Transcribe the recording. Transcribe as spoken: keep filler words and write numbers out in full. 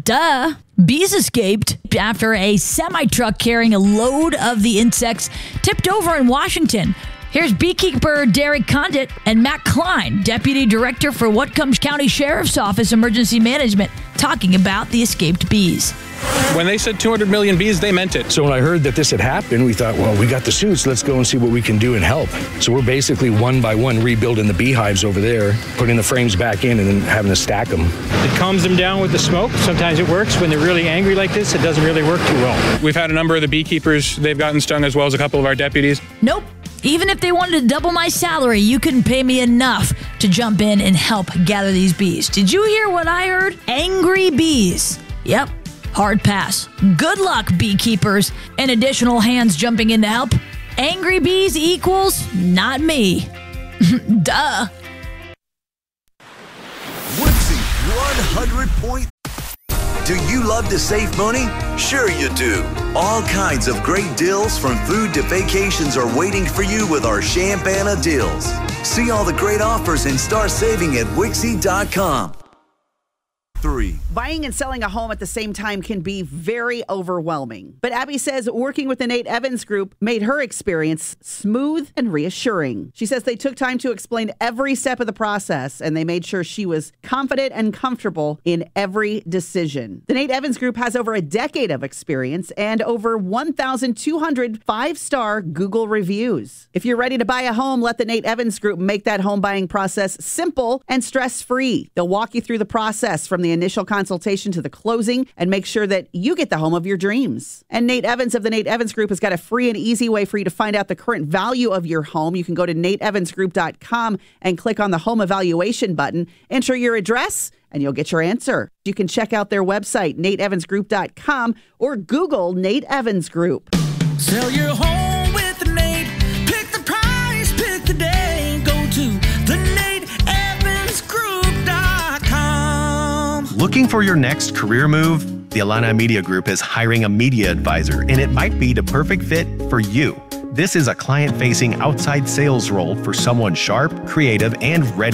Duh. Bees escaped after a semi-truck carrying a load of the insects tipped over in Washington. Here's beekeeper Derek Condit and Matt Klein, Deputy Director for Whatcom County Sheriff's Office Emergency Management, talking about the escaped bees. When they said two hundred million bees, they meant it. So when I heard that this had happened, we thought, well, we got the suits. Let's go and see what we can do and help. So we're basically one by one rebuilding the beehives over there, putting the frames back in and then having to stack them. It calms them down with the smoke. Sometimes it works. When they're really angry like this, it doesn't really work too well. We've had a number of the beekeepers, they've gotten stung, as well as a couple of our deputies. Nope. Even if they wanted to double my salary, you couldn't pay me enough to jump in and help gather these bees. Did you hear what I heard? Angry bees. Yep. Hard pass. Good luck, beekeepers, and additional hands jumping in to help. Angry bees equals not me. Duh. Woodsy one hundred point. Do you love to save money? Sure you do. All kinds of great deals from food to vacations are waiting for you with our Champana deals. See all the great offers and start saving at Wixie dot com. Three. Buying and selling a home at the same time can be very overwhelming. But Abby says working with the Nate Evans Group made her experience smooth and reassuring. She says they took time to explain every step of the process, and they made sure she was confident and comfortable in every decision. The Nate Evans Group has over a decade of experience and over one thousand two hundred five-star Google reviews. If you're ready to buy a home, let the Nate Evans Group make that home buying process simple and stress-free. They'll walk you through the process from the initial consultation to the closing and make sure that you get the home of your dreams. And Nate Evans of the Nate Evans Group has got a free and easy way for you to find out the current value of your home. You can go to Nate Evans Group dot com and click on the home evaluation button, enter your address, and you'll get your answer. You can check out their website, Nate Evans Group dot com, or Google Nate Evans Group. Sell your home with Nate. Pick the price, pick the day. Go to the Nate Evans Group dot com. Looking for your next career move? The Illini Media Group is hiring a media advisor, and it might be the perfect fit for you. This is a client-facing outside sales role for someone sharp, creative, and ready